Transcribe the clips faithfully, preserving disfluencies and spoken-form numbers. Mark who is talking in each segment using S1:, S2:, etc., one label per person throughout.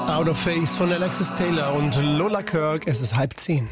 S1: Out of Phase von Alexis Taylor und Lola Kirk. Es ist halb zehn.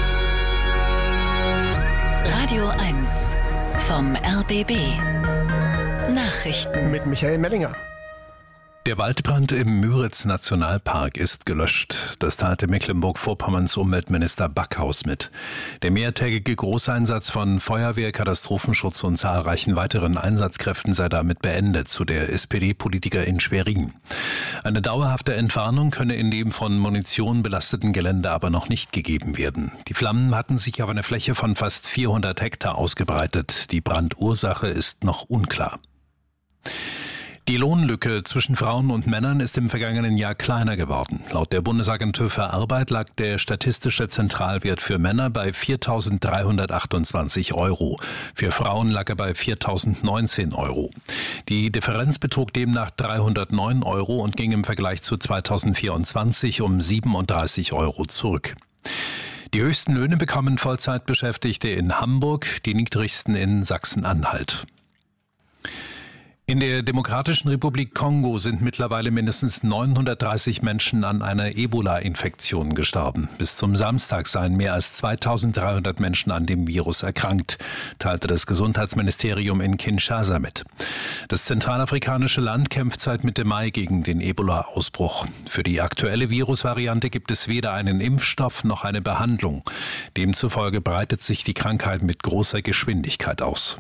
S2: Radio eins vom R B B. Nachrichten
S1: mit Michael Mellinger.
S3: Der Waldbrand im Müritz-Nationalpark ist gelöscht. Das teilte Mecklenburg-Vorpommerns Umweltminister Backhaus mit. Der mehrtägige Großeinsatz von Feuerwehr, Katastrophenschutz und zahlreichen weiteren Einsatzkräften sei damit beendet, so der S P D-Politiker in Schwerin. Eine dauerhafte Entwarnung könne in dem von Munition belasteten Gelände aber noch nicht gegeben werden. Die Flammen hatten sich auf eine Fläche von fast vierhundert Hektar ausgebreitet. Die Brandursache ist noch unklar. Die Lohnlücke zwischen Frauen und Männern ist im vergangenen Jahr kleiner geworden. Laut der Bundesagentur für Arbeit lag der statistische Zentralwert für Männer bei viertausenddreihundertachtundzwanzig Euro. Für Frauen lag er bei viertausendneunzehn Euro. Die Differenz betrug demnach dreihundertneun Euro und ging im Vergleich zu zweitausendvierundzwanzig um siebenunddreißig Euro zurück. Die höchsten Löhne bekommen Vollzeitbeschäftigte in Hamburg, die niedrigsten in Sachsen-Anhalt. In der Demokratischen Republik Kongo sind mittlerweile mindestens neunhundertdreißig Menschen an einer Ebola-Infektion gestorben. Bis zum Samstag seien mehr als zweitausenddreihundert Menschen an dem Virus erkrankt, teilte das Gesundheitsministerium in Kinshasa mit. Das zentralafrikanische Land kämpft seit Mitte Mai gegen den Ebola-Ausbruch. Für die aktuelle Virusvariante gibt es weder einen Impfstoff noch eine Behandlung. Demzufolge breitet sich die Krankheit mit großer Geschwindigkeit aus.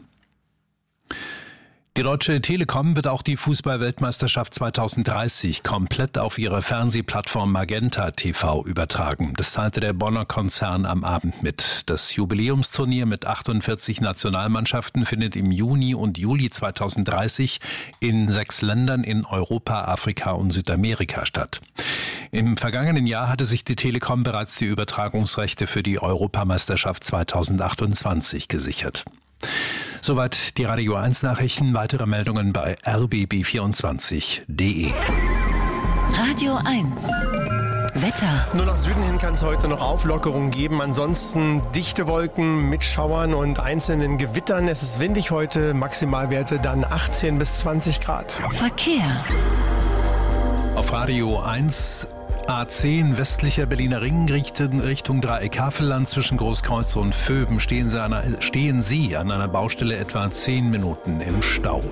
S3: Die Deutsche Telekom wird auch die Fußball-Weltmeisterschaft zweitausenddreißig komplett auf ihrer Fernsehplattform Magenta T V übertragen. Das teilte der Bonner Konzern am Abend mit. Das Jubiläumsturnier mit achtundvierzig Nationalmannschaften findet im Juni und Juli zweitausenddreißig in sechs Ländern in Europa, Afrika und Südamerika statt. Im vergangenen Jahr hatte sich die Telekom bereits die Übertragungsrechte für die Europameisterschaft zweitausendachtundzwanzig gesichert. Soweit die Radio eins Nachrichten. Weitere Meldungen bei r b b vierundzwanzig punkt d e.
S2: Radio eins Wetter.
S1: Nur nach Süden hin kann es heute noch Auflockerungen geben. Ansonsten dichte Wolken mit Schauern und einzelnen Gewittern. Es ist windig heute. Maximalwerte dann achtzehn bis zwanzig Grad.
S2: Verkehr.
S3: Auf Radio eins A zehn westlicher Berliner Ring Richtung Dreieck Havelland zwischen Großkreuz und Vöben stehen Sie, an einer, stehen Sie an einer Baustelle etwa zehn Minuten im Stau.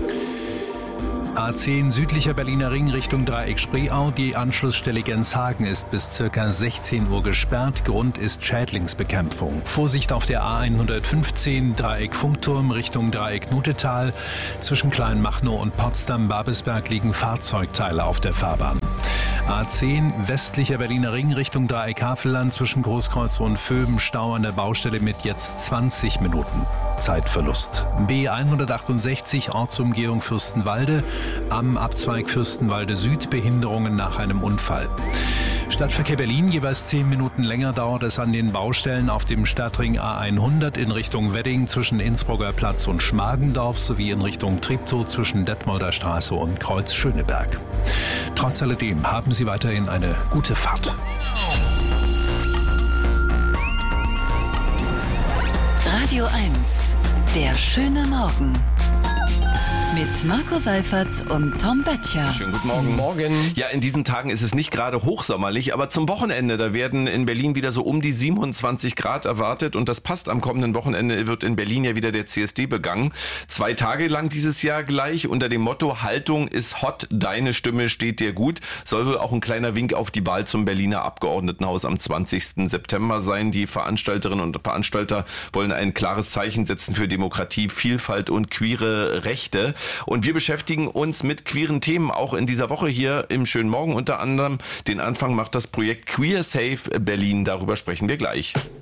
S3: A zehn südlicher Berliner Ring Richtung Dreieck Spreeau. Die Anschlussstelle Genshagen ist bis ca. sechzehn Uhr gesperrt. Grund ist Schädlingsbekämpfung. Vorsicht auf der A hundertfünfzehn Dreieck Funkturm Richtung Dreieck Nutetal. Zwischen Kleinmachnow und Potsdam-Babelsberg liegen Fahrzeugteile auf der Fahrbahn. A zehn westlicher Berliner Ring Richtung Dreieck Havelland zwischen Großkreuz und Vöben Stau an der Baustelle mit jetzt zwanzig Minuten Zeitverlust. B hundertachtundsechzig Ortsumgehung Fürstenwalde am Abzweig Fürstenwalde Süd Behinderungen nach einem Unfall. Stadtverkehr Berlin, jeweils zehn Minuten länger dauert es an den Baustellen auf dem Stadtring A hundert in Richtung Wedding zwischen Innsbrucker Platz und Schmargendorf sowie in Richtung Treptow zwischen Detmolder Straße und Kreuz Schöneberg. Trotz alledem haben Sie weiterhin eine gute Fahrt.
S2: Radio eins, der schöne Morgen. Mit Marco Seifert und Tom Böttcher.
S4: Schönen guten Morgen.
S1: Morgen.
S4: Ja, in diesen Tagen ist es nicht gerade hochsommerlich, aber zum Wochenende, da werden in Berlin wieder so um die siebenundzwanzig Grad erwartet und das passt. Am kommenden Wochenende wird in Berlin ja wieder der C S D begangen. Zwei Tage lang dieses Jahr gleich unter dem Motto Haltung ist hot, deine Stimme steht dir gut. Soll wohl auch ein kleiner Wink auf die Wahl zum Berliner Abgeordnetenhaus am zwanzigsten September sein. Die Veranstalterinnen und Veranstalter wollen ein klares Zeichen setzen für Demokratie, Vielfalt und queere Rechte. Und wir beschäftigen uns mit queeren Themen auch in dieser Woche hier im Schönen Morgen. Unter anderem den Anfang macht das Projekt Queer Safe Berlin. Darüber sprechen wir gleich.